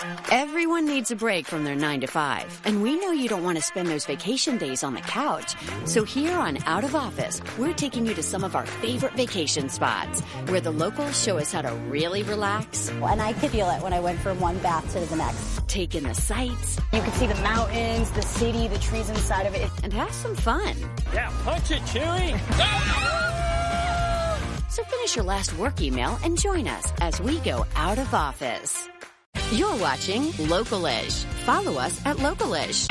Everyone needs a break from their 9 to 5, and we know you don't want to spend those vacation days on the couch. So here on Out of Office, we're taking you to some of our favorite vacation spots where the locals show us how to really relax. And I could feel it when I went from one bath to the next. Take in the sights. You could see the mountains, the city, the trees inside of it. And have some fun. Yeah, punch it, Chewie! So finish your last work email and join us as we go out of office. You're watching Localish. Follow us at Localish.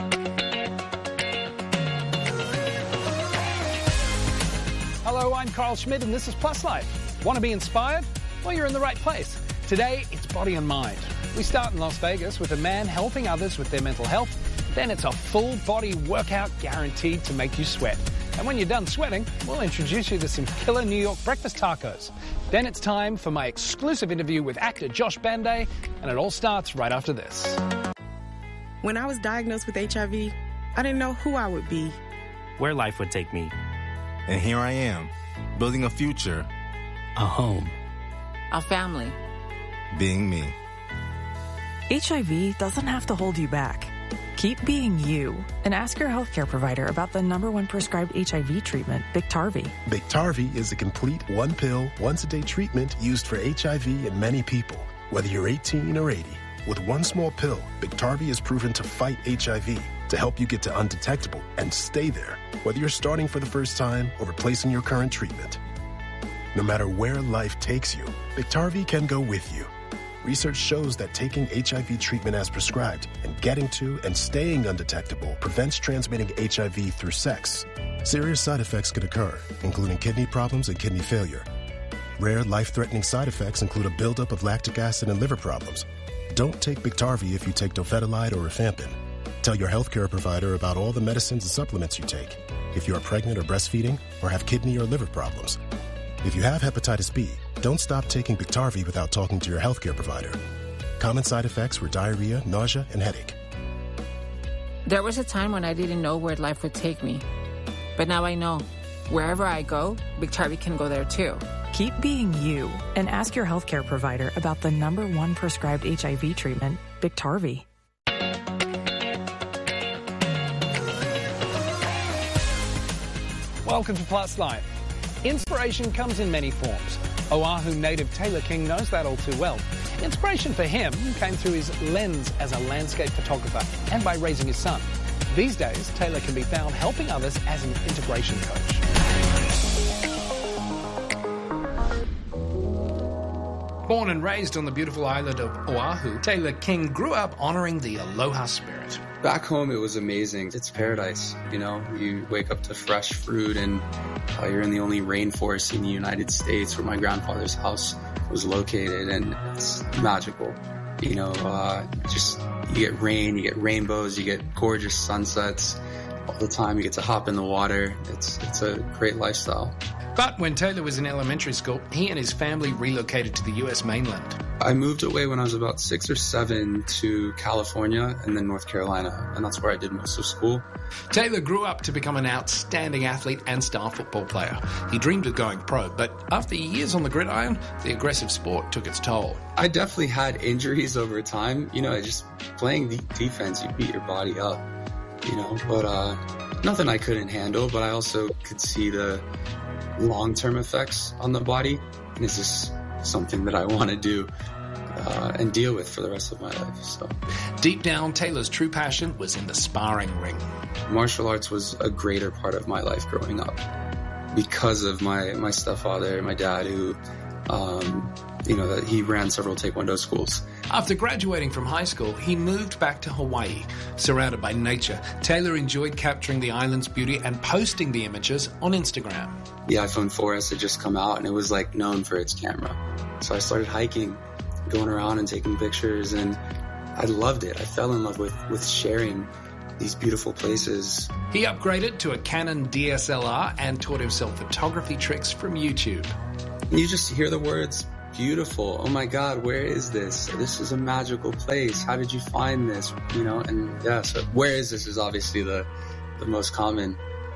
Hello, I'm Carl Schmidt, and this is Plus Life. Want to be inspired? Well, you're in the right place. Today, it's body and mind. We start in Las Vegas with a man helping others with their mental health. Then it's a full body workout guaranteed to make you sweat. And when you're done sweating, we'll introduce you to some killer New York breakfast tacos. Then it's time for my exclusive interview with actor Josh Banday, and it all starts right after this. When I was diagnosed with HIV, I didn't know who I would be, where life would take me. And here I am, building a future, a home, a family, being me. HIV doesn't have to hold you back. Keep being you and ask your healthcare provider about the #1 prescribed HIV treatment, Biktarvy. Biktarvy is a complete one-pill, once-a-day treatment used for HIV in many people, whether you're 18 or 80. With one small pill, Biktarvy is proven to fight HIV, to help you get to undetectable and stay there, whether you're starting for the first time or replacing your current treatment. No matter where life takes you, Biktarvy can go with you. Research shows that taking HIV treatment as prescribed and getting to and staying undetectable prevents transmitting HIV through sex. Serious side effects could occur, including kidney problems and kidney failure. Rare life-threatening side effects include a buildup of lactic acid and liver problems. Don't take Biktarvy if you take Dofetilide or rifampin. Tell your healthcare provider about all the medicines and supplements you take if you are pregnant or breastfeeding or have kidney or liver problems. If you have hepatitis B, don't stop taking Biktarvy without talking to your healthcare provider. Common side effects were diarrhea, nausea, and headache. There was a time when I didn't know where life would take me. But now I know. Wherever I go, Biktarvy can go there too. Keep being you and ask your healthcare provider about the #1 prescribed HIV treatment, Biktarvy. Welcome to Plus Life. Inspiration comes in many forms. Oahu native Taylor King knows that all too well. Inspiration for him came through his lens as a landscape photographer and by raising his son. These days, Taylor can be found helping others as an integration coach. Born and raised on the beautiful island of Oahu, Taylor King grew up honoring the aloha spirit. Back home, it was amazing. It's paradise, you know? You wake up to fresh fruit and you're in the only rainforest in the United States where my grandfather's house was located, and it's magical. You know, you get rain, you get rainbows, you get gorgeous sunsets all the time. You get to hop in the water. It's a great lifestyle. But when Taylor was in elementary school, he and his family relocated to the U.S. mainland. I moved away when I was about 6 or 7 to California and then North Carolina, and that's where I did most of school. Taylor grew up to become an outstanding athlete and star football player. He dreamed of going pro, but after years on the gridiron, the aggressive sport took its toll. I definitely had injuries over time. You know, just playing defense, you beat your body up, you know, but nothing I couldn't handle, but I also could see the long-term effects on the body, and it's just something that I want to do and deal with for the rest of my life. So deep down, Taylor's true passion was in the sparring ring. Martial arts was a greater part of my life growing up because of my stepfather, my dad, who that he ran several Taekwondo schools. After graduating from high school, he moved back to Hawaii. Surrounded by nature, Taylor enjoyed capturing the island's beauty and posting the images on Instagram. The iPhone 4S had just come out, and it was like known for its camera. So I started hiking, going around and taking pictures, and I loved it. I fell in love with sharing these beautiful places. He upgraded to a Canon DSLR and taught himself photography tricks from YouTube. You just hear the words, beautiful. Oh my God, where is this? This is a magical place. How did you find this? You know, and yeah, so where is this is obviously the most common.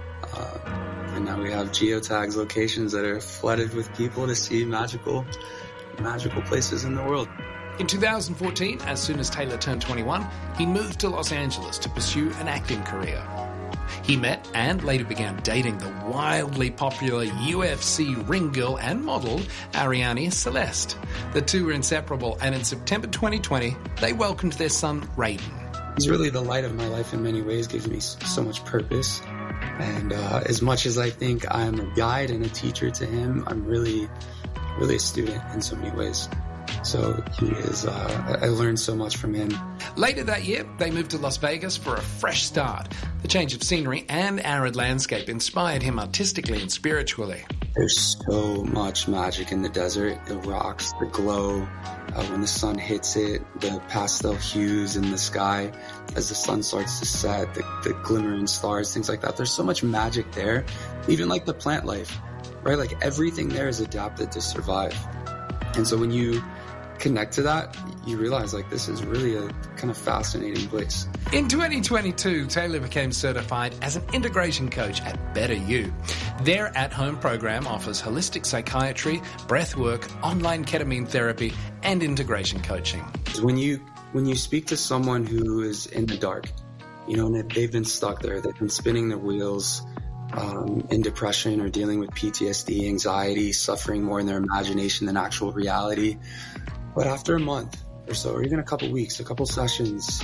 And now we have geotags, locations that are flooded with people to see magical places in the world. In 2014, as soon as Taylor turned 21, he moved to Los Angeles to pursue an acting career. He met and later began dating the wildly popular UFC ring girl and model Ariane Celeste. The two were inseparable, and in September 2020, they welcomed their son, Raiden. He's really the light of my life in many ways, gives me so much purpose. And as much as I think I'm a guide and a teacher to him, I'm really a student in so many ways. So he is, I learned so much from him. Later that year, they moved to Las Vegas for a fresh start. The change of scenery and arid landscape inspired him artistically and spiritually. There's so much magic in the desert. The rocks, the glow, when the sun hits it, the pastel hues in the sky as the sun starts to set, the glimmering stars, things like that. There's so much magic there. Even like the plant life, right? Like everything there is adapted to survive. And so when you connect to that, you realize like this is really a kind of fascinating place. In 2022, Taylor became certified as an integration coach at Better You. Their at-home program offers holistic psychiatry, breathwork, online ketamine therapy, and integration coaching. When you speak to someone who is in the dark, you know, and they've been stuck there, they've been spinning their wheels, in depression or dealing with PTSD, anxiety, suffering more in their imagination than actual reality. But after a month or so, or even a couple weeks, a couple sessions,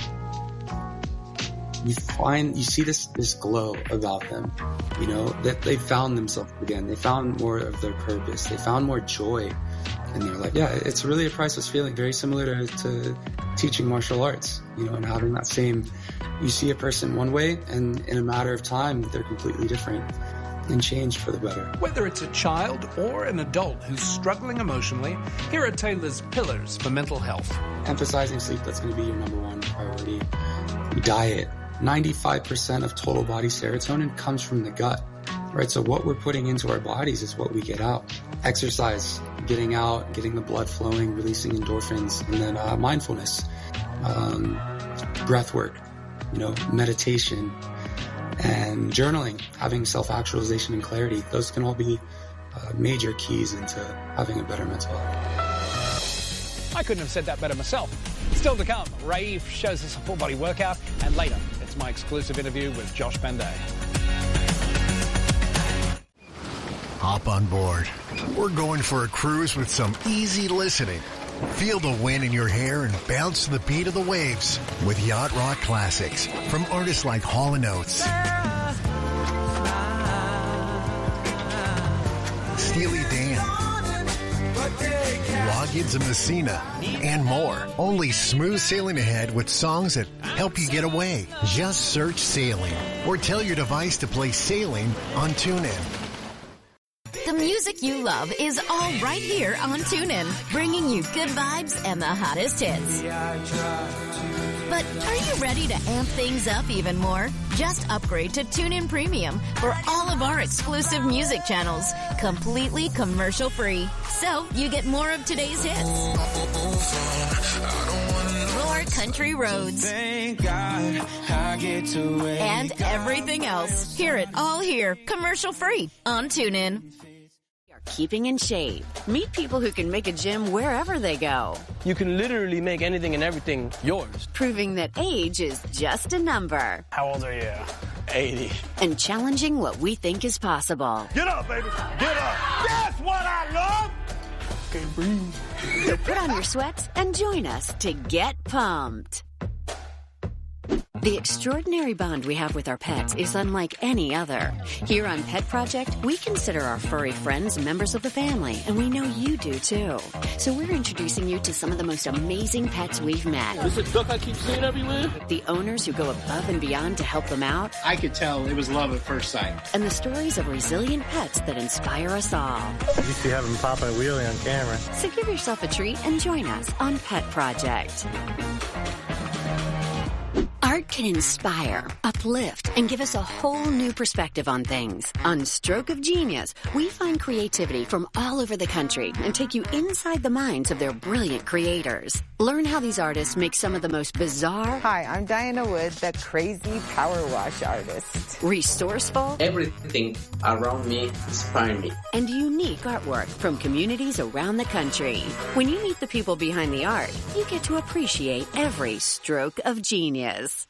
you see this glow about them, you know, that they found themselves again. They found more of their purpose. They found more joy. And they're like, yeah, it's really a priceless feeling, very similar to teaching martial arts, you know, and having that same, you see a person one way and in a matter of time, they're completely different and change for the better. Whether it's a child or an adult who's struggling emotionally, here are Taylor's pillars for mental health. Emphasizing sleep, that's going to be your number one priority. Diet. 95% of total body serotonin comes from the gut, right? So what we're putting into our bodies is what we get out. Exercise, getting out, getting the blood flowing, releasing endorphins, and then mindfulness, breath work, you know, meditation, and journaling, having self-actualization and clarity. Those can all be major keys into having a better mental health. I couldn't have said that better myself. Still to come, Rave shows us a full-body workout, and later, it's my exclusive interview with Josh Benday. Hop on board. We're going for a cruise with some easy listening. Feel the wind in your hair and bounce to the beat of the waves with Yacht Rock Classics from artists like Hall & Oates, Steely Dan, Loggins and Messina, and more. Only smooth sailing ahead with songs that help you get away. Just search Sailing or tell your device to play Sailing on TuneIn. The music you love is all right here on TuneIn, bringing you good vibes and the hottest hits. But are you ready to amp things up even more? Just upgrade to TuneIn Premium for all of our exclusive music channels, completely commercial-free. So you get more of today's hits, more country roads, and everything else. Hear it all here, commercial-free on TuneIn. Keeping in shape. Meet people who can make a gym wherever they go. You can literally make anything and everything yours. Proving that age is just a number. How old are you? 80. And challenging what we think is possible. Get up, baby. Get up. That's what I love. Can't breathe. So put on your sweats and join us to get pumped. The extraordinary bond we have with our pets is unlike any other. Here on Pet Project, we consider our furry friends members of the family, and we know you do too. So we're introducing you to some of the most amazing pets we've met. This is a duck I keep seeing everywhere. The owners who go above and beyond to help them out. I could tell it was love at first sight. And the stories of resilient pets that inspire us all. You see having Papa and Wheelie on camera. So give yourself a treat and join us on Pet Project. Art can inspire, uplift, and give us a whole new perspective on things. On Stroke of Genius, we find creativity from all over the country and take you inside the minds of their brilliant creators. Learn how these artists make some of the most bizarre... Hi, I'm Diana Wood, the crazy power wash artist. Resourceful... Everything around me inspires me. And unique artwork from communities around the country. When you meet the people behind the art, you get to appreciate every stroke of genius.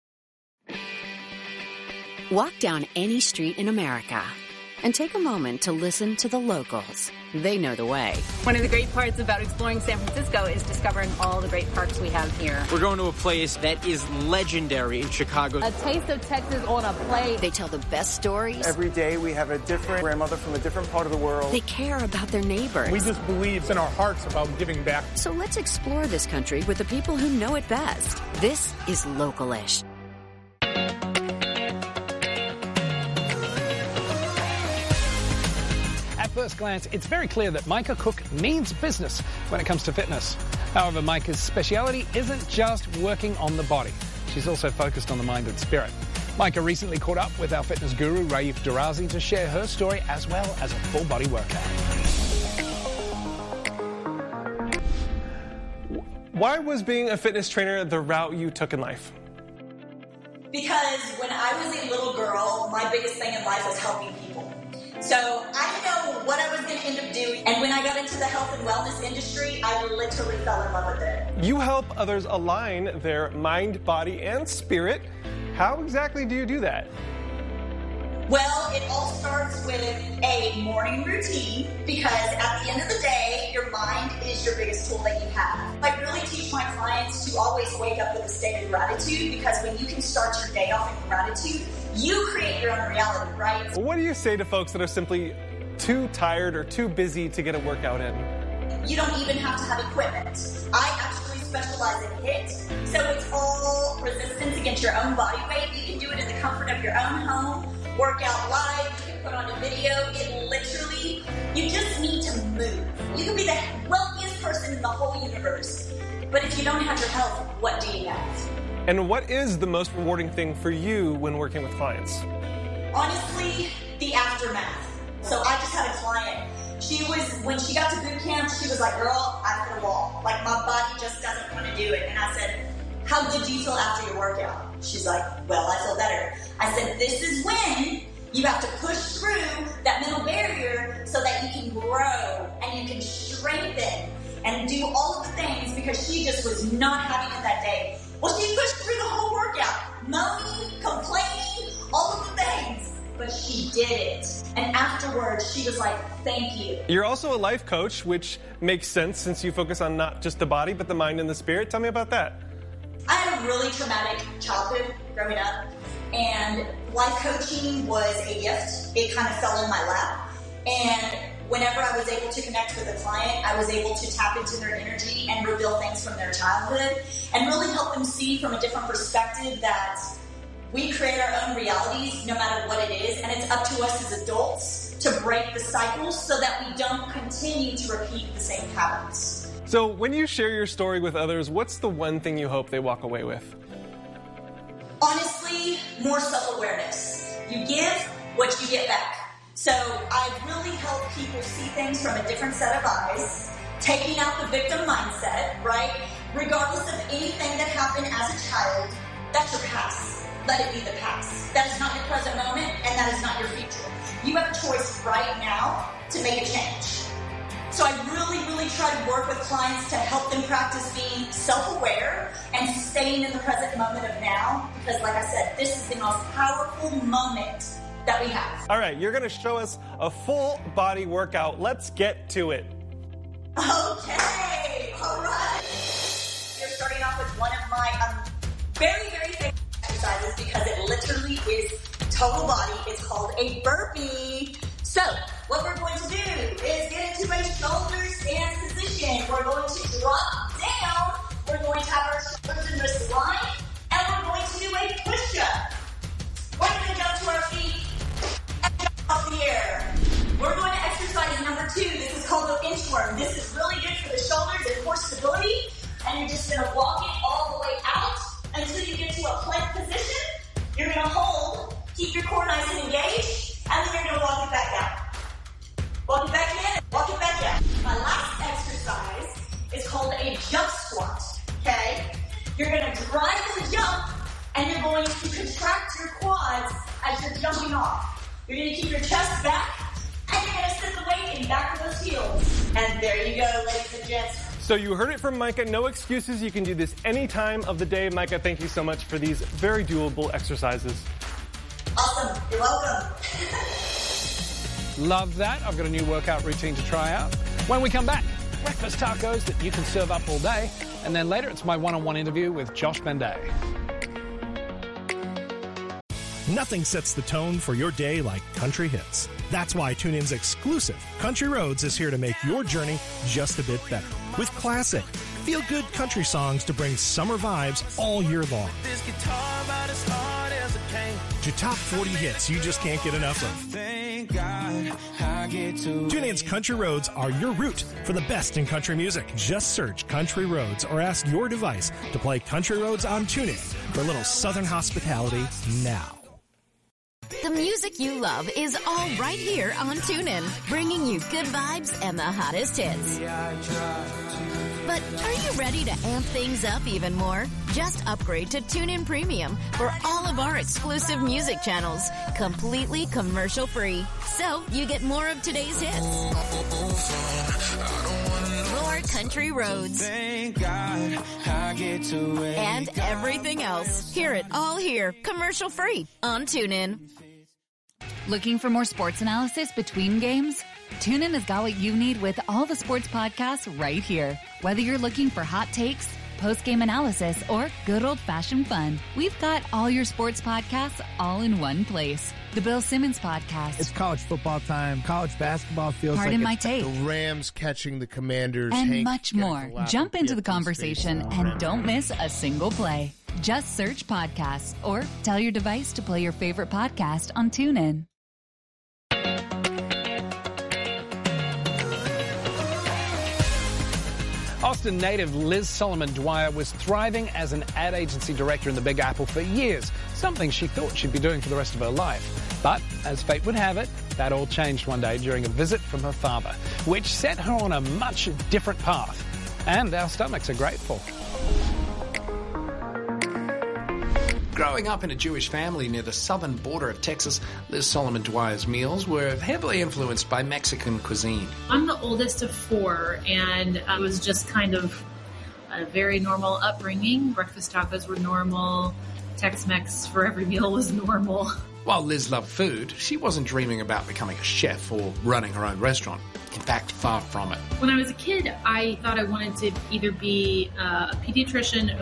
Walk down any street in America and take a moment to listen to the locals. They know the way. One of the great parts about exploring San Francisco is discovering all the great parks we have here. We're going to a place that is legendary in Chicago. A taste of Texas on a plate. They tell the best stories. Every day we have a different grandmother from a different part of the world. They care about their neighbors. We just believe in our hearts about giving back. So let's explore this country with the people who know it best. This is Local-ish. At first glance, it's very clear that Micah Cook means business when it comes to fitness. However, Micah's speciality isn't just working on the body. She's also focused on the mind and spirit. Micah recently caught up with our fitness guru, Raif Darazi, to share her story as well as a full-body workout. Why was being a fitness trainer the route you took in life? Because when I was a little girl, my biggest thing in life was helping people. So I know what I was going to end up doing. And when I got into the health and wellness industry, I literally fell in love with it. You help others align their mind, body, and spirit. How exactly do you do that? Well, it all starts with a morning routine, because at the end of the day, your mind is your biggest tool that you have. I really teach my clients to always wake up with a state of gratitude, because when you can start your day off in gratitude, you create your own reality, right? What do you say to folks that are simply too tired or too busy to get a workout in? You don't even have to have equipment. I actually specialize in HIIT, so it's all resistance against your own body weight. You can do it in the comfort of your own home, work out live, you can put on a video. It literally, you just need to move. You can be the wealthiest person in the whole universe, but if you don't have your health, what do you have? And what is the most rewarding thing for you when working with clients? Honestly, the aftermath. So I just had a client. When she got to boot camp, she was like, girl, I hit a wall. Like, my body just doesn't want to do it. And I said, how good do you feel after your workout? She's like, well, I feel better. I said, this is when you have to push through that mental barrier so that you can grow and you can strengthen and do all of the things, because she just was not having it that day. Well, she pushed through the whole workout, moaning, complaining, all of the things. But she did it. And afterwards, she was like, thank you. You're also a life coach, which makes sense since you focus on not just the body, but the mind and the spirit. Tell me about that. I had a really traumatic childhood growing up, and life coaching was a gift. It kind of fell in my lap. And whenever I was able to connect with a client, I was able to tap into their energy and reveal things from their childhood and really help them see from a different perspective that we create our own realities no matter what it is, and it's up to us as adults to break the cycles so that we don't continue to repeat the same patterns. So when you share your story with others, what's the one thing you hope they walk away with? Honestly, more self-awareness. You give what you get back. So I really help people see things from a different set of eyes, taking out the victim mindset, right? Regardless of anything that happened as a child, that's your past. Let it be the past. That is not your present moment, and that is not your future. You have a choice right now to make a change. So I really try to work with clients to help them practice being self-aware and staying in the present moment of now, because like I said, this is the most powerful moment that we have. All right, you're going to show us a full body workout. Let's get to it. Okay, all right. You're starting off with one of my very favorite exercises, because it literally is total body. It's called a burpee. So what we're going to do is get into a shoulder stance position. We're going to drop down. We're going to have our shoulders and wrists aligned, and we're going to do a push-up. We're going to jump to our feet and jump off the air. We're going to exercise number 2. This is called the inchworm. This is really good for the shoulders and core stability, and you're just going to walk it all the way out until you get to a plank then going to contract your quads as you're jumping off. You're going to keep your chest back, and you're going to sit the weight in back of those heels. And there you go, ladies and gents. So you heard it from Micah. No excuses. You can do this any time of the day. Micah, thank you so much for these very doable exercises. Awesome. You're welcome. Love that. I've got a new workout routine to try out. When we come back, breakfast tacos that you can serve up all day. And then later, it's my one-on-one interview with Josh Benday. Nothing sets the tone for your day like country hits. That's why TuneIn's exclusive Country Roads is here to make your journey just a bit better. With classic, feel-good country songs to bring summer vibes all year long. To top 40 hits you just can't get enough of. TuneIn's Country Roads are your route for the best in country music. Just search Country Roads or ask your device to play Country Roads on TuneIn for a little southern hospitality now. The music you love is all right here on TuneIn, bringing you good vibes and the hottest hits. But are you ready to amp things up even more? Just upgrade to TuneIn Premium for all of our exclusive music channels, completely commercial-free. So you get more of today's hits. More country roads. And everything else. Hear it all here, commercial-free on TuneIn. Looking for more sports analysis between games? TuneIn has got what you need with all the sports podcasts right here. Whether you're looking for hot takes, post-game analysis, or good old-fashioned fun, we've got all your sports podcasts all in one place. The Bill Simmons Podcast. It's college football time. College basketball feels Pardon like my take. The Rams catching the Commanders. And Hank much more. Jump into the conversation and don't miss a single play. Just search podcasts or tell your device to play your favorite podcast on TuneIn. Austin native Liz Solomon Dwyer was thriving as an ad agency director in the Big Apple for years, something she thought she'd be doing for the rest of her life. But, as fate would have it, that all changed one day during a visit from her father, which set her on a much different path. And our stomachs are grateful. Growing up in a Jewish family near the southern border of Texas, Liz Solomon Dwyer's meals were heavily influenced by Mexican cuisine. I'm the oldest of four, and it was just kind of a very normal upbringing. Breakfast tacos were normal. Tex-Mex for every meal was normal. While Liz loved food, she wasn't dreaming about becoming a chef or running her own restaurant. In fact, far from it. When I was a kid, I thought I wanted to either be a pediatrician,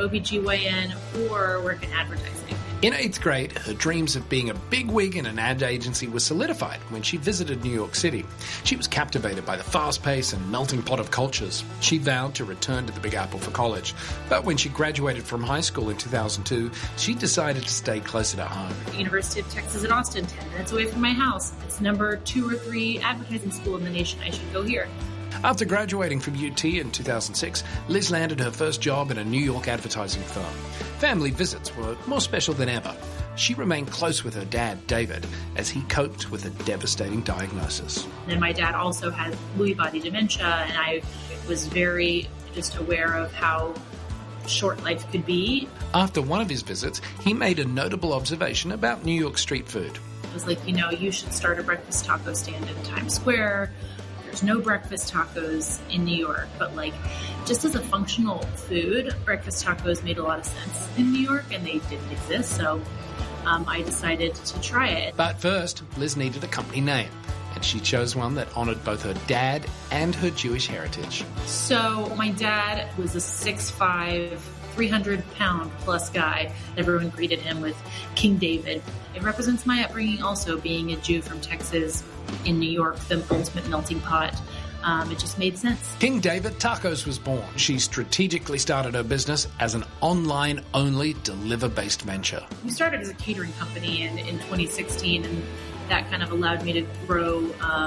OBGYN, or work in advertising. In 8th grade, her dreams of being a bigwig in an ad agency were solidified when she visited New York City. She was captivated by the fast pace and melting pot of cultures. She vowed to return to the Big Apple for college. But when she graduated from high school in 2002, she decided to stay closer to home. University of Texas at Austin, 10 minutes away from my house. It's number 2 or 3 advertising school in the nation. I should go here. After graduating from UT in 2006, Liz landed her first job in a New York advertising firm. Family visits were more special than ever. She remained close with her dad, David, as he coped with a devastating diagnosis. And my dad also had Lewy body dementia, and I was very just aware of how short life could be. After one of his visits, he made a notable observation about New York street food. It was like, you should start a breakfast taco stand in Times Square. There's no breakfast tacos in New York, but just as a functional food, breakfast tacos made a lot of sense in New York, and they didn't exist, so I decided to try it. But first, Liz needed a company name, and she chose one that honored both her dad and her Jewish heritage. So my dad was a 6'5", 300-pound plus guy. Everyone greeted him with King David. It represents my upbringing also, being a Jew from Texas in New York, the ultimate melting pot. It just made sense. King David Tacos was born. She strategically started her business as an online-only deliver-based venture. We started as a catering company in 2016, and that kind of allowed me to grow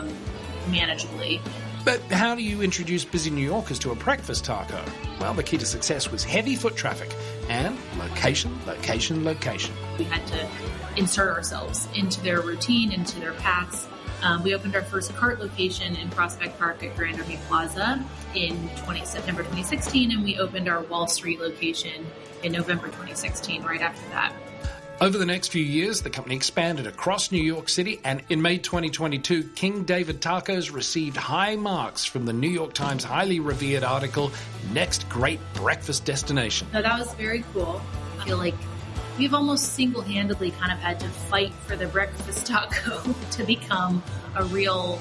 manageably. But how do you introduce busy New Yorkers to a breakfast taco? Well, the key to success was heavy foot traffic and location, location, location. We had to insert ourselves into their routine, into their paths. We opened our first cart location in Prospect Park at Grand Army Plaza in September 2016, and we opened our Wall Street location in November 2016, right after that. Over the next few years, the company expanded across New York City, and in May 2022, King David Tacos received high marks from the New York Times highly revered article, Next Great Breakfast Destination. Now, that was very cool. I feel like we've almost single-handedly kind of had to fight for the breakfast taco to become a real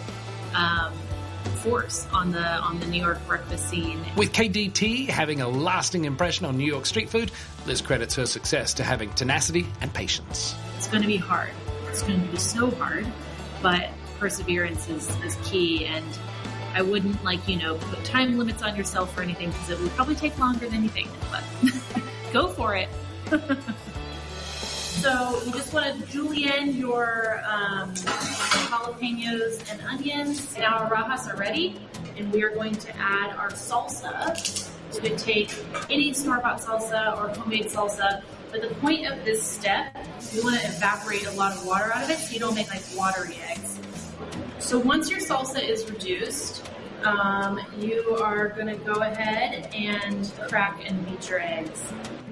force on the New York breakfast scene. With KDT having a lasting impression on New York street food, Liz credits her success to having tenacity and patience. It's going to be hard. It's going to be so hard, but perseverance is key, and I wouldn't put time limits on yourself or anything, because it would probably take longer than you think, but go for it. So you just want to julienne your jalapenos and onions. Now our rajas are ready, and we are going to add our salsa. You could take any store-bought salsa or homemade salsa, but the point of this step, you want to evaporate a lot of water out of it so you don't make like watery eggs. So once your salsa is reduced, you are going to go ahead and crack and beat your eggs.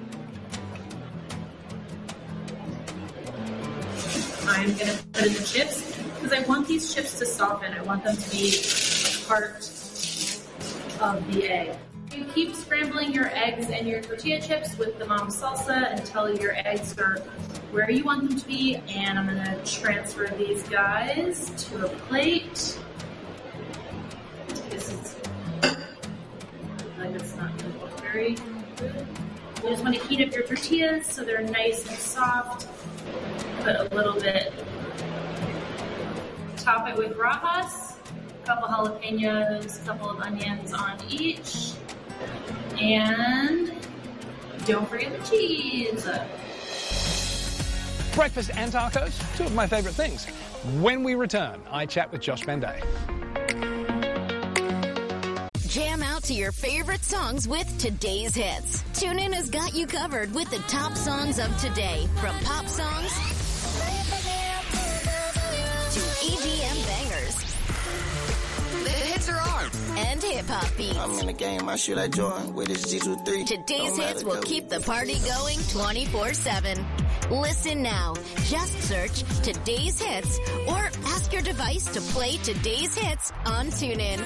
I'm going to put in the chips because I want these chips to soften. I want them to be part of the egg. You keep scrambling your eggs and your tortilla chips with the mom salsa until your eggs are where you want them to be. And I'm going to transfer these guys to a plate. This is like it's not going to look very good. You just want to heat up your tortillas so they're nice and soft. Put a little bit, top it with rajas, a couple jalapenos, a couple of onions on each, and don't forget the cheese. Breakfast and tacos, two of my favorite things. When we return, I chat with Josh Benday. Jam out to your favorite songs with today's hits. TuneIn has got you covered with the top songs of today, from pop songs to EDM bangers. The hits are on. And hip-hop beats. I'm in the game, I shoot like Jordan with his G23. Today's hits will keep the party going 24/7. Listen now. Just search Today's Hits or ask your device to play Today's Hits on TuneIn.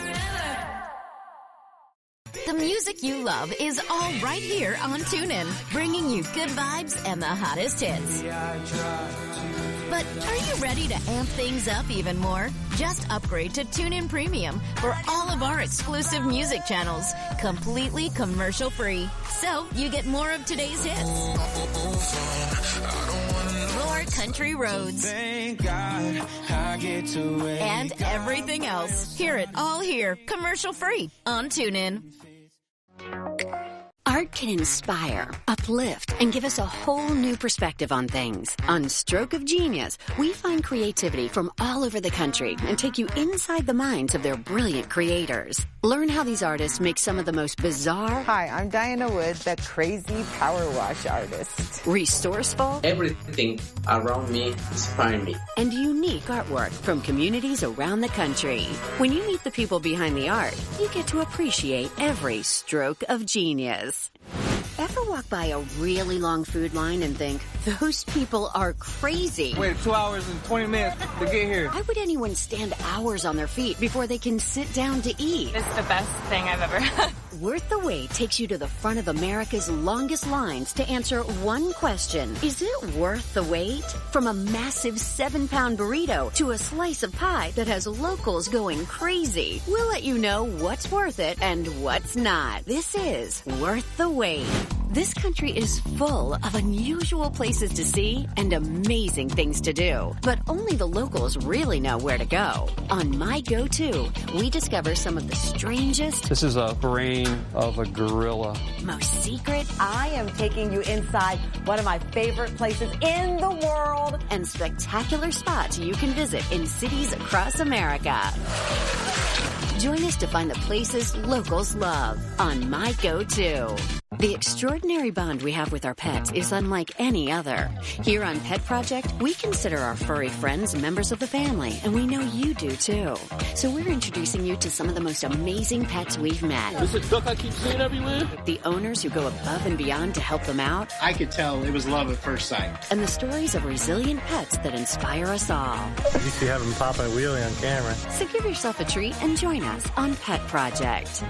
The music you love is all right here on TuneIn, bringing you good vibes and the hottest hits. But are you ready to amp things up even more? Just upgrade to TuneIn Premium for all of our exclusive music channels, completely commercial-free. So you get more of today's hits, more country roads, and everything else. Hear it all here, commercial-free on TuneIn. Art can inspire, uplift, and give us a whole new perspective on things. On Stroke of Genius, we find creativity from all over the country and take you inside the minds of their brilliant creators. Learn how these artists make some of the most bizarre... Hi, I'm Diana Wood, the crazy power wash artist. Resourceful... Everything around me inspires me. And unique artwork from communities around the country. When you meet the people behind the art, you get to appreciate every stroke of genius. Ever walk by a really long food line and think, those people are crazy? Wait 2 hours and 20 minutes to get here. Why would anyone stand hours on their feet before they can sit down to eat? It's the best thing I've ever had. Worth the Wait takes you to the front of America's longest lines to answer one question. Is it worth the wait? From a massive 7-pound burrito to a slice of pie that has locals going crazy. We'll let you know what's worth it and what's not. This is Worth the Wait. This country is full of unusual places to see and amazing things to do. But only the locals really know where to go. On My Go-To, we discover some of the strangest... This is a brain of a gorilla. ...most secret... I am taking you inside one of my favorite places in the world. ...and spectacular spots you can visit in cities across America. Join us to find the places locals love on My Go-To. The extraordinary bond we have with our pets is unlike any other. Here on Pet Project, we consider our furry friends members of the family, and we know you do too. So we're introducing you to some of the most amazing pets we've met. This is duck I keep seeing everywhere. The owners who go above and beyond to help them out. I could tell it was love at first sight. And the stories of resilient pets that inspire us all. You see having Papa a wheelie on camera. So give yourself a treat and join us on Pet Project.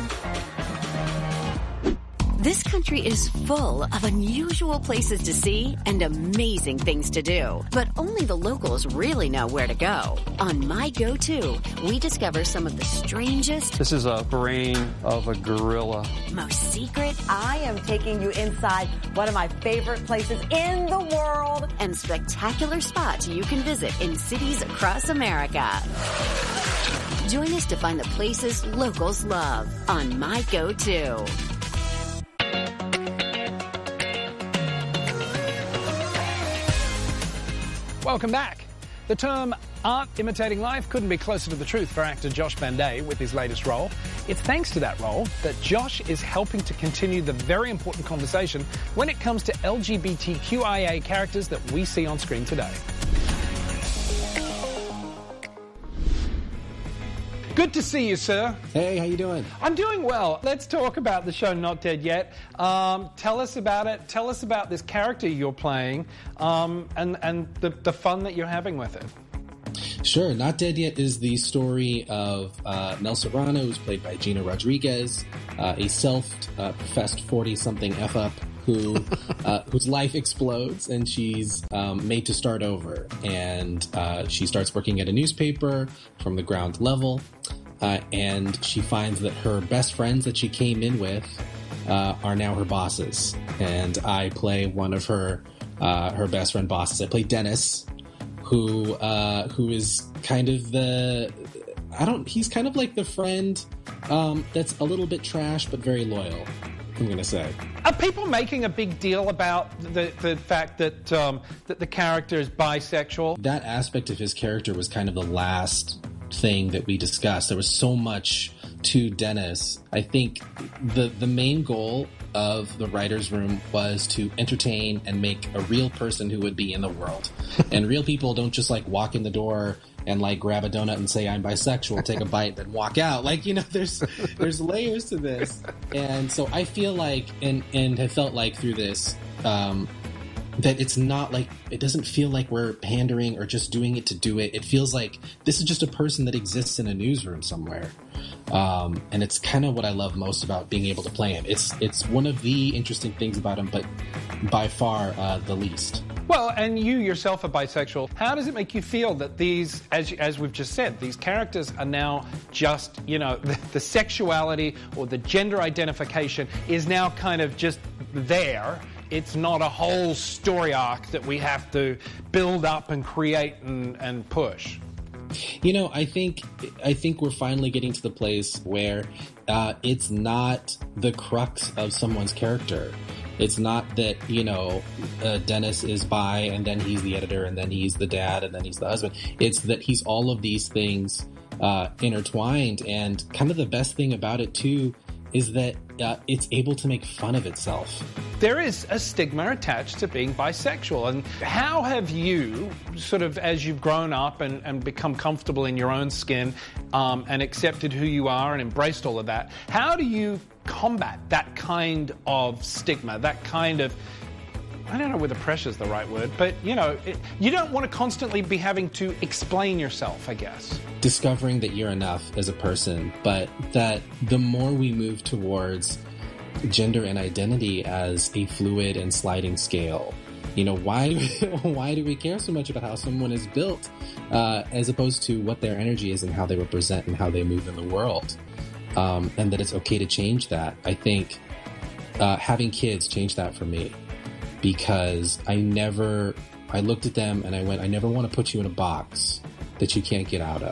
This country is full of unusual places to see and amazing things to do. But only the locals really know where to go. On My Go-To, we discover some of the strangest... This is a brain of a gorilla. ...most secret... I am taking you inside one of my favorite places in the world. ...and spectacular spots you can visit in cities across America. Join us to find the places locals love on My Go-To. Welcome back. The term art imitating life couldn't be closer to the truth for actor Josh Van Dyke with his latest role. It's thanks to that role that Josh is helping to continue the very important conversation when it comes to LGBTQIA characters that we see on screen today. Good to see you, sir. Hey, how you doing? I'm doing well. Let's talk about the show Not Dead Yet. Tell us about it. Tell us about this character you're playing and the fun that you're having with it. Sure. Not Dead Yet is the story of Nel Serrano, who's played by Gina Rodriguez, a self-professed 40-something F-up who whose life explodes, and she's made to start over. And she starts working at a newspaper from the ground level, and she finds that her best friends that she came in with are now her bosses. And I play one of her best friend bosses. I play Dennis, who is kind of he's kind of like the friend that's a little bit trash but very loyal, I'm going to say. Are people making a big deal about the fact that that the character is bisexual? That aspect of his character was kind of the last thing that we discussed. There was so much to Dennis. I think the main goal of the writer's room was to entertain and make a real person who would be in the world. And real people don't just like walk in the door and like grab a donut and say I'm bisexual, take a bite, then walk out. Like, you know, there's layers to this. And so I feel like and have felt like through this that it's not like, it doesn't feel like we're pandering or just doing it to do it. It feels like this is just a person that exists in a newsroom somewhere. And it's kind of what I love most about being able to play him. It's one of the interesting things about him, but by far the least. Well, and you yourself are bisexual. How does it make you feel that these, as we've just said, these characters are now just, you know, the sexuality or the gender identification is now kind of just there? It's not a whole story arc that we have to build up and create and push. You know, I think we're finally getting to the place where it's not the crux of someone's character. It's not that, you know, Dennis is bi and then he's the editor and then he's the dad and then he's the husband. It's that he's all of these things intertwined. And kind of the best thing about it, too, is that it's able to make fun of itself. There is a stigma attached to being bisexual. And how have you, sort of as you've grown up and become comfortable in your own skin and accepted who you are and embraced all of that, how do you combat that kind of stigma, that kind of, I don't know whether pressure is the right word, but, you know, you don't want to constantly be having to explain yourself, I guess. Discovering that you're enough as a person, but that the more we move towards gender and identity as a fluid and sliding scale, you know, why do we care so much about how someone is built as opposed to what their energy is and how they represent and how they move in the world? And that it's okay to change that. I think having kids changed that for me, because I looked at them and I went, I never want to put you in a box that you can't get out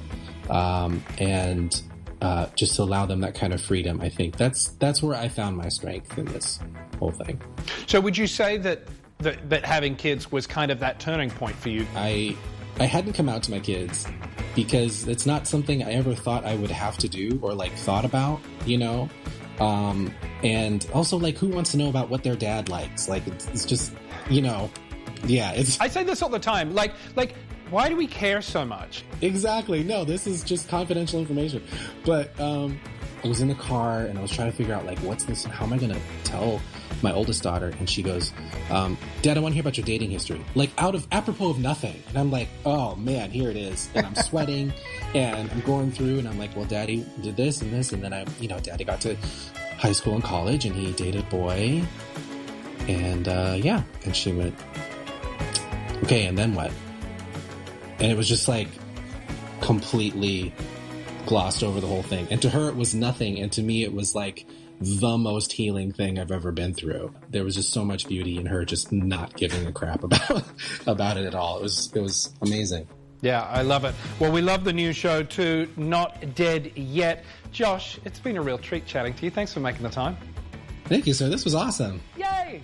of. And just to allow them that kind of freedom, I think that's where I found my strength in this whole thing. So would you say that having kids was kind of that turning point for you? I hadn't come out to my kids because it's not something I ever thought I would have to do or like thought about, you know. And also, like, who wants to know about what their dad likes? Like, it's just, you know, yeah. I say this all the time. Like, why do we care so much? Exactly. No, this is just confidential information. But I was in the car and I was trying to figure out, like, what's this? How am I going to tell my oldest daughter? And she goes, Dad, I want to hear about your dating history. Like, apropos of nothing. And I'm like, oh, man, here it is. And I'm sweating and I'm going through and I'm like, well, Daddy did this and this. And then Daddy got to high school and college and he dated a boy. And, yeah. And she went, okay, and then what? And it was just like completely glossed over the whole thing. And to her, it was nothing. And to me, it was like the most healing thing I've ever been through. There was just so much beauty in her just not giving a crap about it at all. It was amazing. Yeah, I love it. Well, we love the new show too, Not Dead Yet. Josh, it's been a real treat chatting to you. Thanks for making the time. Thank you, sir. This was awesome. Yay!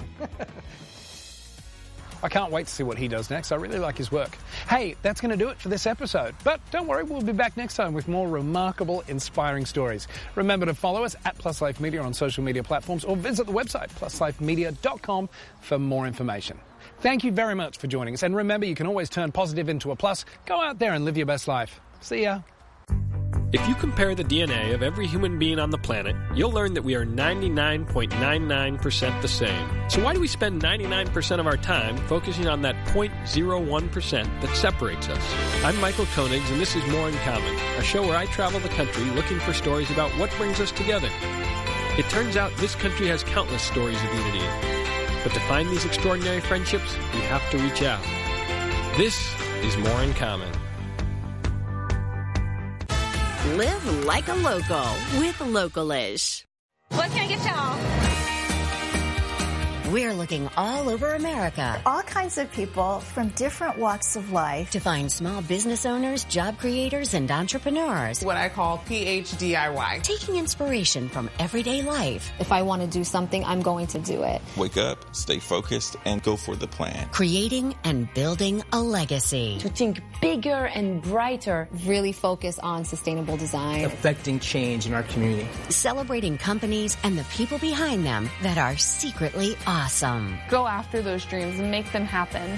I can't wait to see what he does next. I really like his work. Hey, that's going to do it for this episode. But don't worry, we'll be back next time with more remarkable, inspiring stories. Remember to follow us at Plus Life Media on social media platforms or visit the website pluslifemedia.com for more information. Thank you very much for joining us. And remember, you can always turn positive into a plus. Go out there and live your best life. See ya. If you compare the DNA of every human being on the planet, you'll learn that we are 99.99% the same. So why do we spend 99% of our time focusing on that 0.01% that separates us? I'm Michael Koenigs, and this is More in Common, a show where I travel the country looking for stories about what brings us together. It turns out this country has countless stories of unity. But to find these extraordinary friendships, we have to reach out. This is More in Common. Live like a local with Localish. What can I get y'all? We're looking all over America. All kinds of people from different walks of life. To find small business owners, job creators, and entrepreneurs. What I call PHDIY. Taking inspiration from everyday life. If I want to do something, I'm going to do it. Wake up, stay focused, and go for the plan. Creating and building a legacy. To think bigger and brighter. Really focus on sustainable design. Affecting change in our community. Celebrating companies and the people behind them that are secretly awesome. Go after those dreams and make them happen.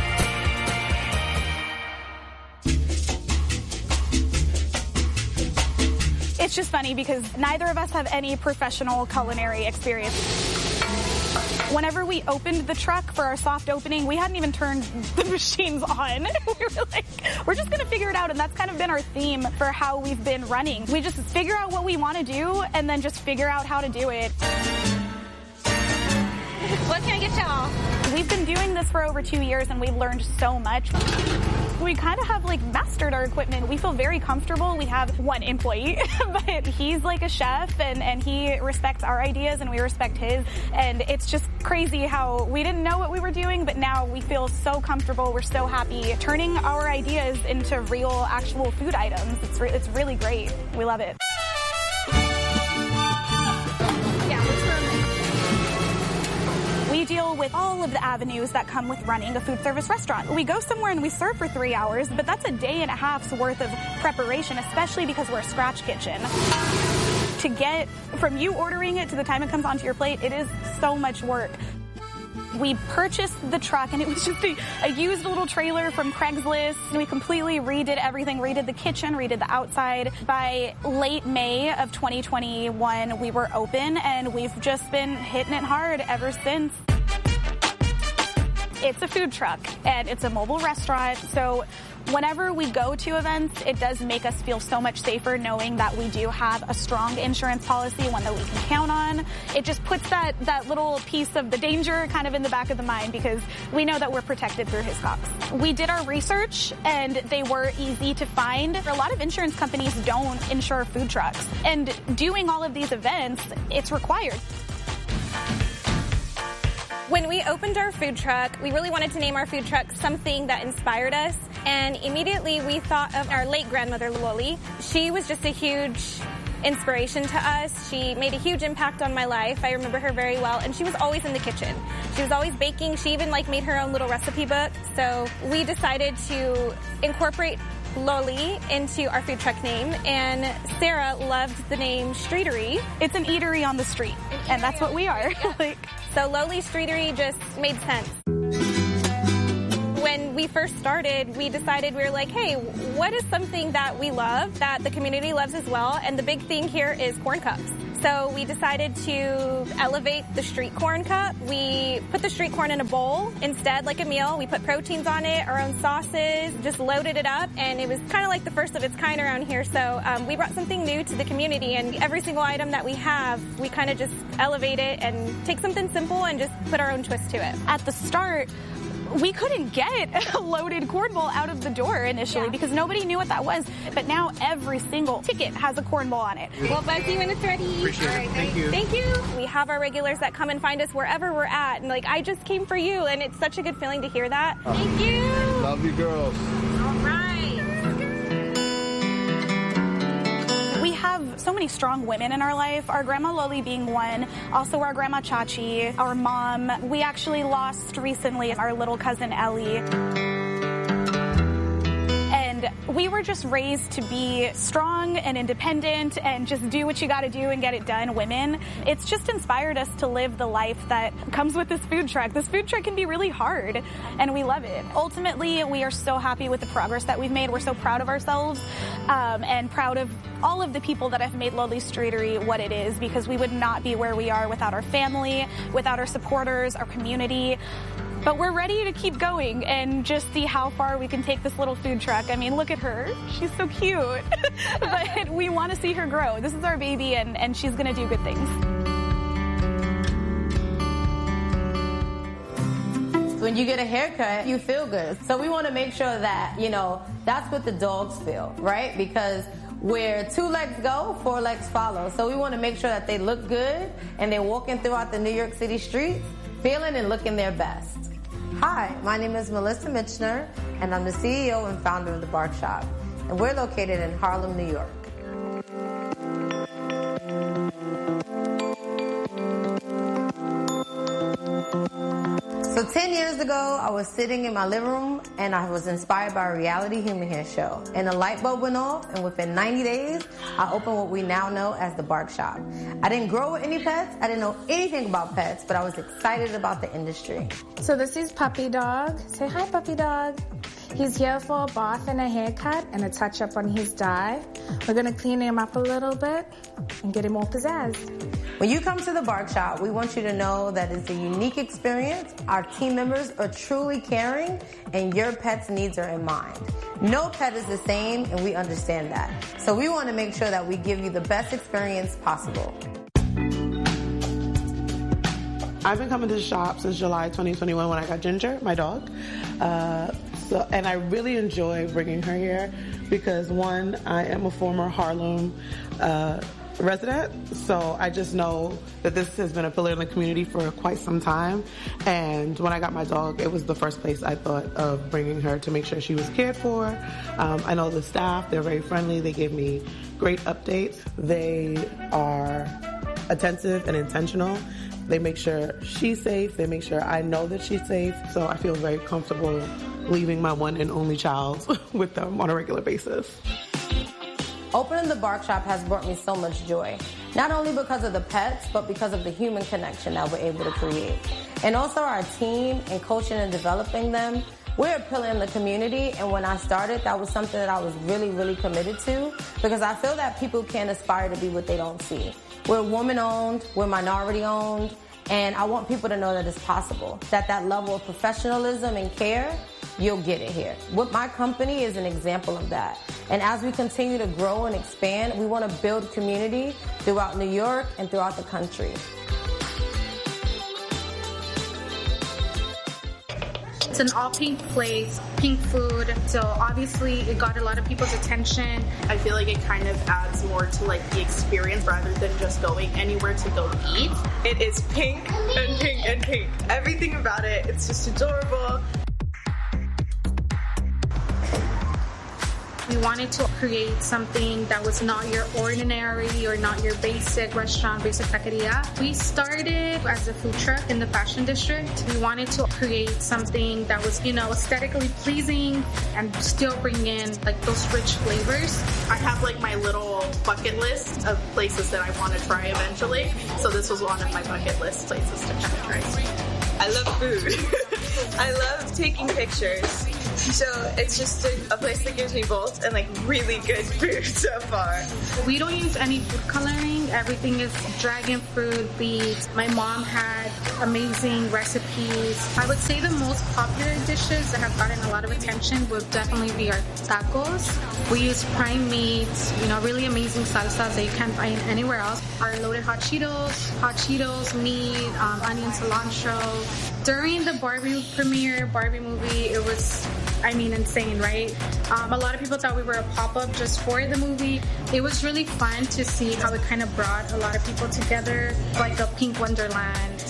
It's just funny because neither of us have any professional culinary experience. Whenever we opened the truck for our soft opening, we hadn't even turned the machines on. We were like, we're just going to figure it out. And that's kind of been our theme for how we've been running. We just figure out what we want to do and then just figure out how to do it. What can I get y'all? We've been doing this for over 2 years and we've learned so much. We kind of have like mastered our equipment. We feel very comfortable. We have one employee, but he's like a chef and he respects our ideas and we respect his. And it's just crazy how we didn't know what we were doing, but now we feel so comfortable. We're so happy turning our ideas into real, actual food items. It's really great. We love it. We deal with all of the avenues that come with running a food service restaurant. We go somewhere and we serve for 3 hours, but that's a day and a half's worth of preparation, especially because we're a scratch kitchen. To get from you ordering it to the time it comes onto your plate, it is so much work. We purchased the truck and it was just a used little trailer from Craigslist. We completely redid everything, redid the kitchen, redid the outside. By late May of 2021, we were open and we've just been hitting it hard ever since. It's a food truck and it's a mobile restaurant, so whenever we go to events, it does make us feel so much safer knowing that we do have a strong insurance policy, one that we can count on. It just puts that little piece of the danger kind of in the back of the mind because we know that we're protected through Hiscox. We did our research and they were easy to find. A lot of insurance companies don't insure food trucks, and doing all of these events, it's required. When we opened our food truck, we really wanted to name our food truck something that inspired us. And immediately we thought of our late grandmother, Loli. She was just a huge inspiration to us. She made a huge impact on my life. I remember her very well. And she was always in the kitchen. She was always baking. She even made her own little recipe book. So we decided to incorporate Loli into our food truck name, and Sarah loved the name Streetery. It's an eatery on the street, and that's what we are. So Loli Streetery just made sense. When we first started, we decided, we were like, hey, what is something that we love, that the community loves as well? And the big thing here is corn cups. So we decided to elevate the street corn cup. We put the street corn in a bowl instead, like a meal. We put proteins on it, our own sauces, just loaded it up, and it was kind of like the first of its kind around here. So we brought something new to the community, and every single item that we have, we kind of just elevate it and take something simple and just put our own twist to it. At the start, we couldn't get a loaded corn bowl out of the door initially because nobody knew what that was. But now every single ticket has a corn bowl on it. We'll buzz you when it's ready. Appreciate it. Thank you. Thank you. We have our regulars that come and find us wherever we're at. And like, I just came for you. And it's such a good feeling to hear that. Thank you. Love you, girls. All right. We have so many strong women in our life, our Grandma Loli being one, also our Grandma Chachi, our mom. We actually lost recently our little cousin Ellie. And we were just raised to be strong and independent and just do what you got to do and get it done, women. It's just inspired us to live the life that comes with this food truck. This food truck can be really hard, and we love it. Ultimately, we are so happy with the progress that we've made. We're so proud of ourselves and proud of all of the people that have made Loli Streetery what it is, because we would not be where we are without our family, without our supporters, our community. But we're ready to keep going and just see how far we can take this little food truck. I mean, look at her. She's so cute. But we want to see her grow. This is our baby, and she's going to do good things. When you get a haircut, you feel good. So we want to make sure that, that's what the dogs feel, right? Because where 2 legs go, 4 legs follow. So we want to make sure that they look good and they're walking throughout the New York City streets feeling and looking their best. Hi, my name is Melissa Michener, and I'm the CEO and founder of The Bark Shop. And we're located in Harlem, New York. So 10 years ago, I was sitting in my living room and I was inspired by a reality human hair show. And a light bulb went off, and within 90 days, I opened what we now know as The Bark Shop. I didn't grow with any pets. I didn't know anything about pets, but I was excited about the industry. So this is Puppy Dog. Say hi, Puppy Dog. He's here for a bath and a haircut and a touch-up on his dye. We're going to clean him up a little bit and get him all pizzazzed. When you come to The Bark Shop, we want you to know that it's a unique experience. Our team members are truly caring, and your pet's needs are in mind. No pet is the same, and we understand that. So we want to make sure that we give you the best experience possible. I've been coming to the shop since July 2021 when I got Ginger, my dog. And I really enjoy bringing her here because, one, I am a former Harlem resident, so I just know that this has been a pillar in the community for quite some time. And when I got my dog, it was the first place I thought of bringing her to make sure she was cared for. I know the staff, they're very friendly. They give me great updates. They are attentive and intentional. They make sure she's safe. They make sure I know that she's safe. So I feel very comfortable leaving my one and only child with them on a regular basis. Opening The Bark Shop has brought me so much joy, not only because of the pets, but because of the human connection that we're able to create. And also our team and coaching and developing them. We're a pillar in the community, and when I started, that was something that I was really, really committed to, because I feel that people can't aspire to be what they don't see. We're woman-owned, we're minority-owned, and I want people to know that it's possible, that level of professionalism and care, you'll get it here. With my company is an example of that. And as we continue to grow and expand, we want to build community throughout New York and throughout the country. It's an all-pink place, pink food, so obviously it got a lot of people's attention. I feel like it kind of adds more to the experience rather than just going anywhere to go eat. It is pink and pink and pink. Everything about it, it's just adorable. We wanted to create something that was not your ordinary or not your basic restaurant, basic taqueria. We started as a food truck in the Fashion District. We wanted to create something that was, aesthetically pleasing and still bring in like those rich flavors. I have like my little bucket list of places that I want to try eventually. So this was one of my bucket list places to kind of try. I love food. I love taking pictures. So it's just a place that gives me both and like really good food so far. We don't use any food coloring. Everything is dragon fruit, beets. My mom had amazing recipes. I would say the most popular dishes that have gotten a lot of attention would definitely be our tacos. We use prime meat, really amazing salsas that you can't find anywhere else. Our loaded hot Cheetos, meat, onion cilantro. During the Barbie movie, it was, insane, right? A lot of people thought we were a pop-up just for the movie. It was really fun to see how it kind of brought a lot of people together, like a pink wonderland.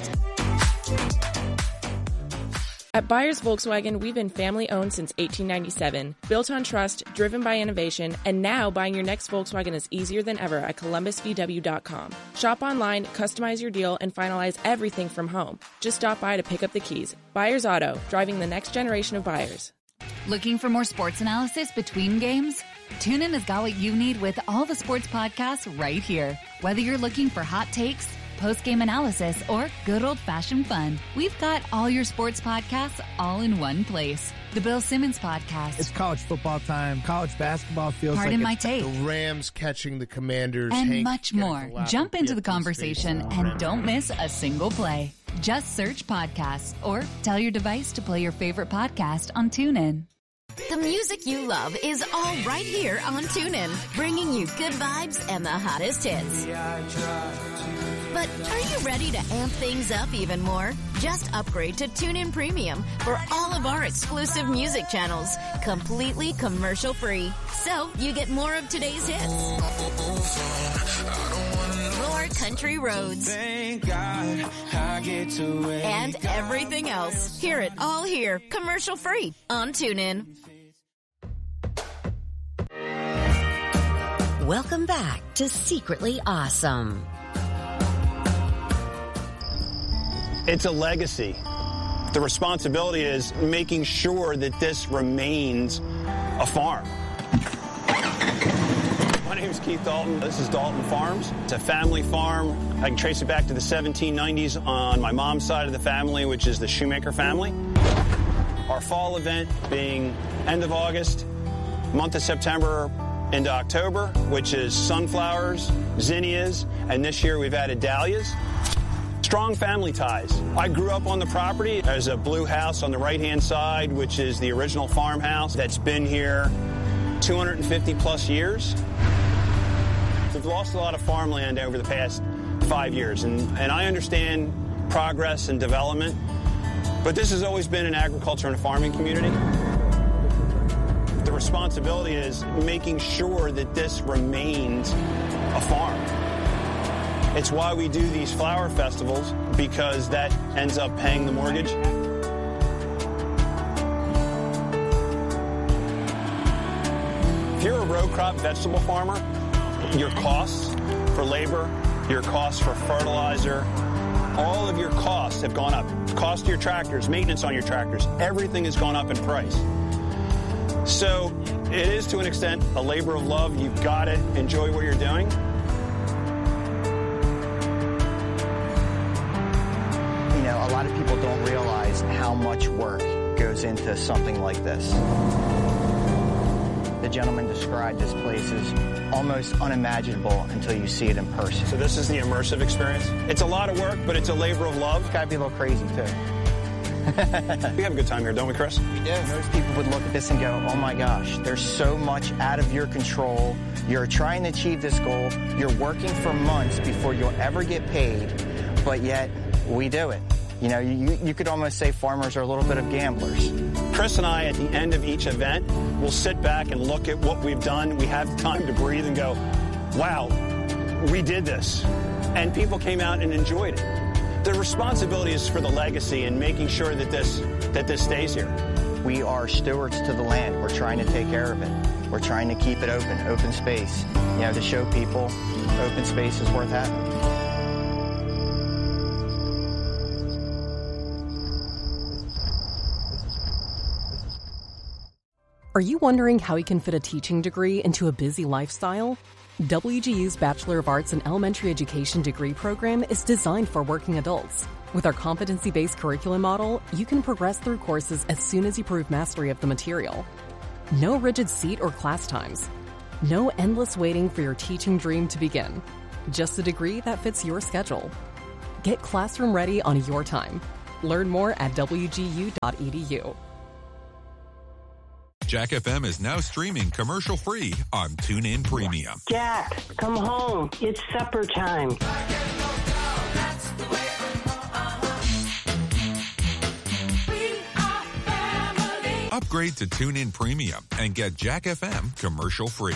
At Byers Volkswagen, we've been family-owned since 1897, built on trust, driven by innovation, and now buying your next Volkswagen is easier than ever at ColumbusVW.com. Shop online, customize your deal, and finalize everything from home. Just stop by to pick up the keys. Byers Auto, driving the next generation of buyers. Looking for more sports analysis between games? TuneIn has got what you need with all the sports podcasts right here. Whether you're looking for hot takes, post-game analysis, or good old-fashioned fun, we've got all your sports podcasts all in one place. The Bill Simmons Podcast. It's college football time. College basketball feels Pardon like my take. The Rams catching the Commanders. And Hank much more. Jump into the conversation and don't miss a single play. Just search podcasts or tell your device to play your favorite podcast on TuneIn. The music you love is all right here on TuneIn, bringing you good vibes and the hottest hits. But are you ready to amp things up even more? Just upgrade to TuneIn Premium for all of our exclusive music channels, completely commercial-free. So you get more of today's hits, more country roads, and everything else. Hear it all here, commercial-free on TuneIn. Welcome back to Secretly Awesome. It's a legacy. The responsibility is making sure that this remains a farm. My name's Keith Dalton. This is Dalton Farms. It's a family farm. I can trace it back to the 1790s on my mom's side of the family, which is the Shoemaker family. Our fall event being end of August, month of September into October, which is sunflowers, zinnias, and this year we've added dahlias. Strong family ties. I grew up on the property. There's a blue house on the right-hand side, which is the original farmhouse that's been here 250 plus years. We've lost a lot of farmland over the past 5 years, and I understand progress and development, but this has always been an agriculture and a farming community. The responsibility is making sure that this remains a farm. It's why we do these flower festivals, because that ends up paying the mortgage. If you're a row crop vegetable farmer, your costs for labor, your costs for fertilizer, all of your costs have gone up. Cost of your tractors, maintenance on your tractors, everything has gone up in price. So it is, to an extent, a labor of love. You've got to enjoy what you're doing. A lot of people don't realize how much work goes into something like this. The gentleman described this place as almost unimaginable until you see it in person. So this is the immersive experience. It's a lot of work, but it's a labor of love. It's got to be a little crazy, too. We have a good time here, don't we, Chris? We do. Most people would look at this and go, oh my gosh, there's so much out of your control. You're trying to achieve this goal. You're working for months before you'll ever get paid, but yet we do it. You could almost say farmers are a little bit of gamblers. Chris and I, at the end of each event, will sit back and look at what we've done. We have time to breathe and go, wow, we did this. And people came out and enjoyed it. The responsibility is for the legacy and making sure that this stays here. We are stewards to the land. We're trying to take care of it. We're trying to keep it open space, to show people open space is worth having. Are you wondering how you can fit a teaching degree into a busy lifestyle? WGU's Bachelor of Arts in Elementary Education degree program is designed for working adults. With our competency-based curriculum model, you can progress through courses as soon as you prove mastery of the material. No rigid seat or class times. No endless waiting for your teaching dream to begin. Just a degree that fits your schedule. Get classroom ready on your time. Learn more at wgu.edu. Jack FM is now streaming commercial-free on TuneIn Premium. Jack, come home. It's supper time. Upgrade to TuneIn Premium and get Jack FM commercial-free.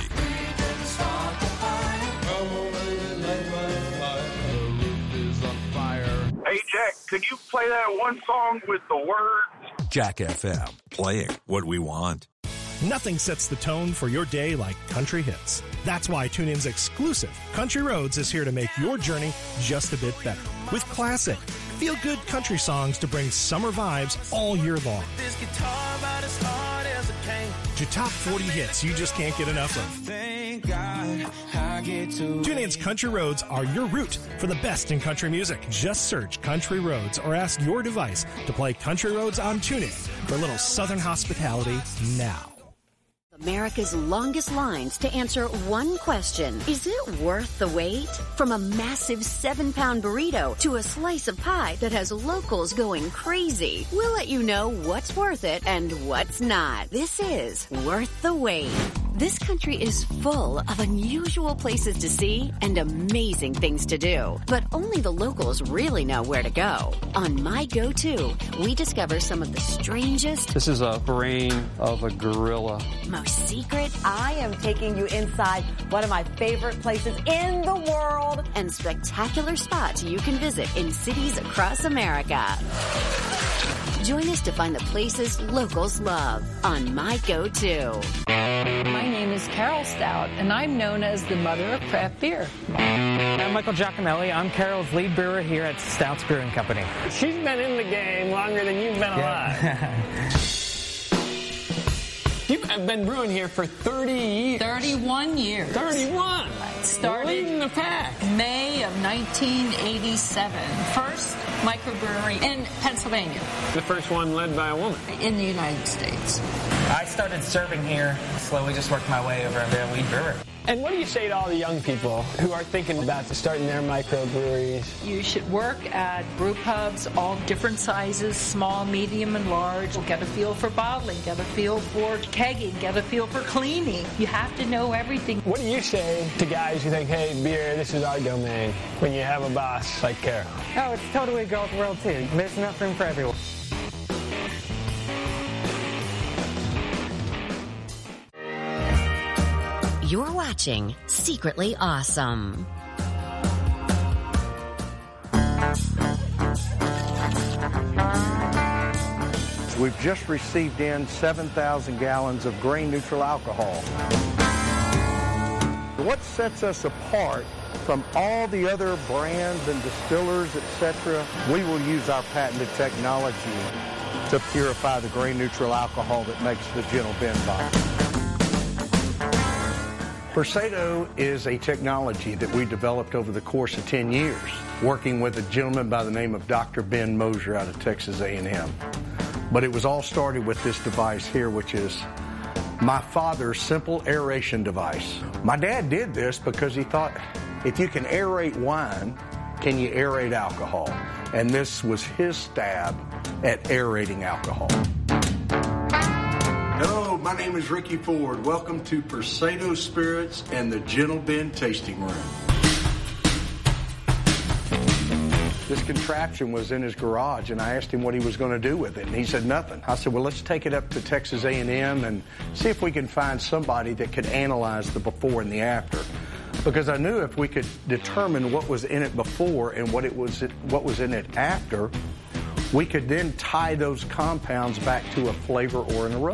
Hey, Jack, could you play that one song with the words? Jack FM, playing what we want. Nothing sets the tone for your day like country hits. That's why TuneIn's exclusive Country Roads is here to make your journey just a bit better. With classic, feel-good country songs to bring summer vibes all year long. To top 40 hits you just can't get enough of. TuneIn's Country Roads are your route for the best in country music. Just search Country Roads or ask your device to play Country Roads on TuneIn for a little Southern hospitality now. America's longest lines to answer one question. Is it worth the wait? From a massive 7-pound burrito to a slice of pie that has locals going crazy. We'll let you know what's worth it and what's not. This is Worth the Wait. This country is full of unusual places to see and amazing things to do. But only the locals really know where to go. On My Go-To, we discover some of the strangest... This is a brain of a gorilla. Most secret... I am taking you inside one of my favorite places in the world. And spectacular spots you can visit in cities across America. Join us to find the places locals love on My Go-To. My name is Carol Stout, and I'm known as the mother of craft beer. I'm Michael Giacomelli. I'm Carol's lead brewer here at Stout's Brewing Company. She's been in the game longer than you've been alive. You've been brewing here for 30 years. 31 years. 31. Started leading the pack. May of 1987. First microbrewery in Pennsylvania. The first one led by a woman. In the United States. I started serving here, slowly just worked my way over to the lead brewer. And what do you say to all the young people who are thinking about starting their microbreweries? You should work at brew pubs, all different sizes, small, medium, and large. Get a feel for bottling, get a feel for kegging, get a feel for cleaning. You have to know everything. What do you say to guys who think, hey, beer, this is our domain, when you have a boss like Carol? Oh, it's totally a girl's world, too. There's enough room for everyone. You're watching Secretly Awesome. We've just received in 7,000 gallons of grain-neutral alcohol. What sets us apart from all the other brands and distillers, etc., we will use our patented technology to purify the grain-neutral alcohol that makes the Gentle Ben bottle. Persado is a technology that we developed over the course of 10 years, working with a gentleman by the name of Dr. Ben Mosier out of Texas A&M. But it was all started with this device here, which is my father's simple aeration device. My dad did this because he thought, if you can aerate wine, can you aerate alcohol? And this was his stab at aerating alcohol. Hello, my name is Ricky Ford. Welcome to Persado Spirits and the Gentle Ben Tasting Room. This contraption was in his garage, and I asked him what he was going to do with it, and he said nothing. I said, well, let's take it up to Texas A&M and see if we can find somebody that could analyze the before and the after. Because I knew if we could determine what was in it before and what was in it after, we could then tie those compounds back to a flavor or an aroma.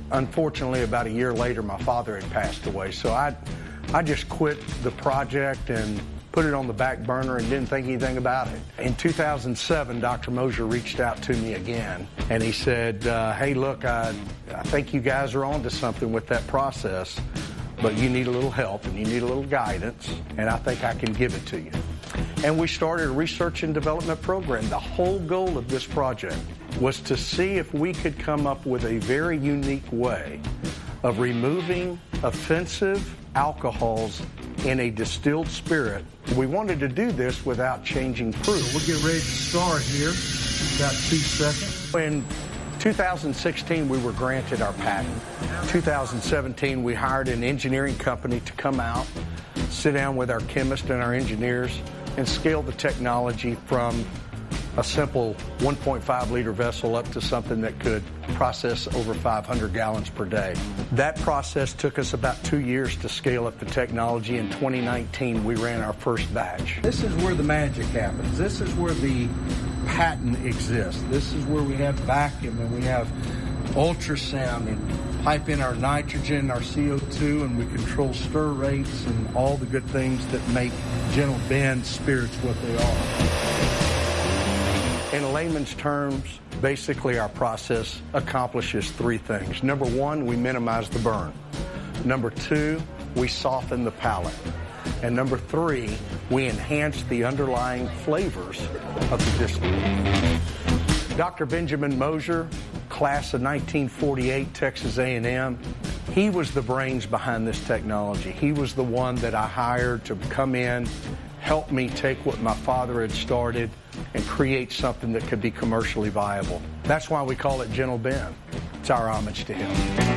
unfortunately, about a year later, my father had passed away. So I just quit the project and put it on the back burner and didn't think anything about it. In 2007, Dr. Mosier reached out to me again, and he said, hey, look, I think you guys are onto something with that process, but you need a little help and you need a little guidance, and I think I can give it to you. And we started a research and development program. The whole goal of this project was to see if we could come up with a very unique way of removing offensive alcohols in a distilled spirit. We wanted to do this without changing fruit. So we'll get ready to start here. Got 2 seconds. In 2016, we were granted our patent. 2017, we hired an engineering company to come out, sit down with our chemists and our engineers, and scale the technology from a simple 1.5 liter vessel up to something that could process over 500 gallons per day. That process took us about 2 years to scale up the technology. In 2019, we ran our first batch. This is where the magic happens. This is where the patent exists. This is where we have vacuum and we have ultrasound and pipe in our nitrogen, our CO2, and we control stir rates and all the good things that make Gentle Ben spirits what they are. In layman's terms, basically our process accomplishes 3 things. Number 1, we minimize the burn. Number 2, we soften the palate. And number 3, we enhance the underlying flavors of the distillate. Dr. Benjamin Mosier, class of 1948, Texas A&M, he was the brains behind this technology. He was the one that I hired to come in, help me take what my father had started and create something that could be commercially viable. That's why we call it Gentle Ben. It's our homage to him.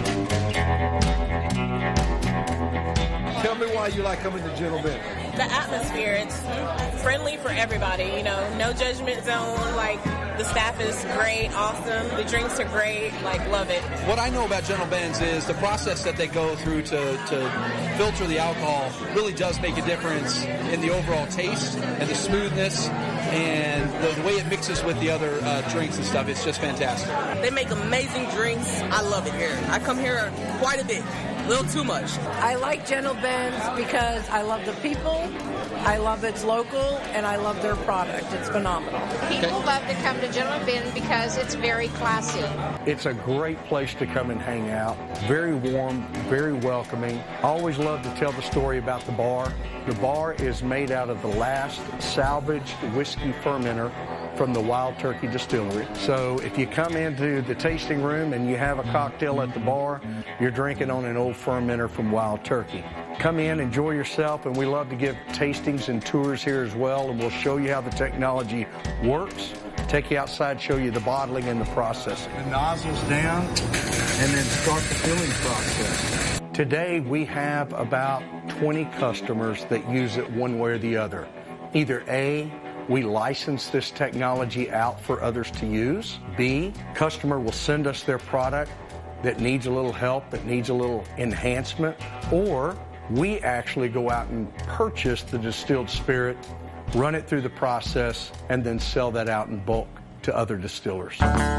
Tell me why you like coming to Gentle Ben. The atmosphere, it's friendly for everybody, you know, no judgment zone, like the staff is great, awesome, the drinks are great, like love it. What I know about Gentle Ben's is the process that they go through to filter the alcohol really does make a difference in the overall taste and the smoothness and the way it mixes with the other drinks and stuff. It's just fantastic. They make amazing drinks. I love it here. I come here quite a bit. A little too much. I like Gentle Ben's because I love the people, I love it's local, and I love their product. It's phenomenal. People love to come to Gentle Ben because it's very classy. It's a great place to come and hang out. Very warm, very welcoming. I always love to tell the story about the bar. The bar is made out of the last salvaged whiskey fermenter from the Wild Turkey Distillery. So if you come into the tasting room and you have a cocktail at the bar, you're drinking on an old fermenter from Wild Turkey. Come in, enjoy yourself, and we love to give tastings and tours here as well, and we'll show you how the technology works, take you outside, show you the bottling and the processing. The nozzles down, and then start the filling process. Today, we have about 20 customers that use it one way or the other. Either A, we license this technology out for others to use. B, customer will send us their product that needs a little help, that needs a little enhancement, or we actually go out and purchase the distilled spirit, run it through the process, and then sell that out in bulk to other distillers.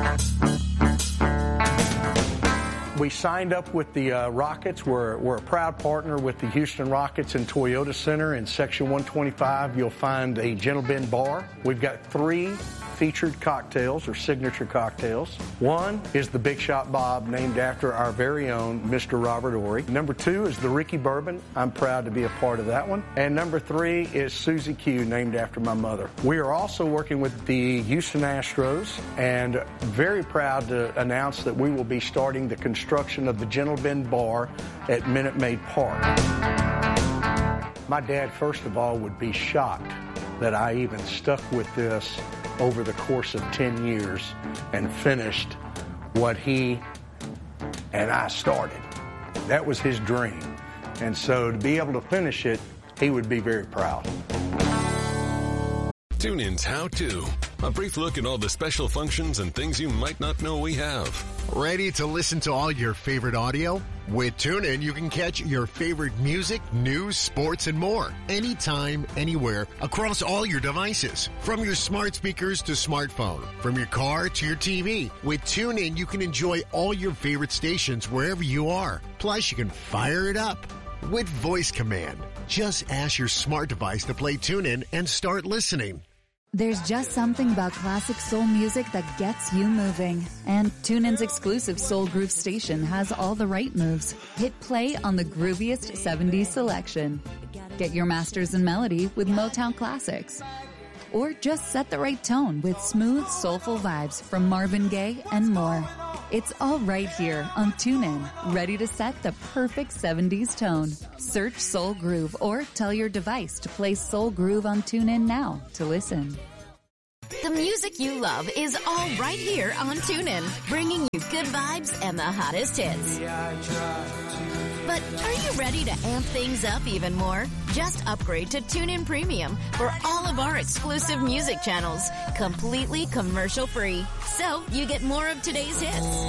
We signed up with the Rockets. We're a proud partner with the Houston Rockets and Toyota Center. In Section 125, you'll find a Gentle Ben bar. We've got 3 featured cocktails or signature cocktails. One is the Big Shot Bob, named after our very own Mr. Robert Ory. Number 2 is the Ricky Bourbon. I'm proud to be a part of that one. And number 3 is Susie Q, named after my mother. We are also working with the Houston Astros and very proud to announce that we will be starting the construction of the Gentle Ben bar at Minute Maid Park. My dad, first of all, would be shocked that I even stuck with this over the course of 10 years and finished what he and I started. That was his dream. And so to be able to finish it, he would be very proud. TuneIn's How To. A brief look at all the special functions and things you might not know we have. Ready to listen to all your favorite audio? With TuneIn, you can catch your favorite music, news, sports, and more. Anytime, anywhere, across all your devices. From your smart speakers to smartphone. From your car to your TV. With TuneIn, you can enjoy all your favorite stations wherever you are. Plus, you can fire it up with voice command. Just ask your smart device to play TuneIn and start listening. There's just something about classic soul music that gets you moving. And TuneIn's exclusive Soul Groove station has all the right moves. Hit play on the grooviest 70s selection. Get your masters in melody with Motown classics. Or just set the right tone with smooth, soulful vibes from Marvin Gaye and more. It's all right here on TuneIn, ready to set the perfect 70s tone. Search Soul Groove or tell your device to play Soul Groove on TuneIn now to listen. The music you love is all right here on TuneIn, bringing you good vibes and the hottest hits. But are you ready to amp things up even more? Just upgrade to TuneIn Premium for all of our exclusive music channels, completely commercial-free. So you get more of today's hits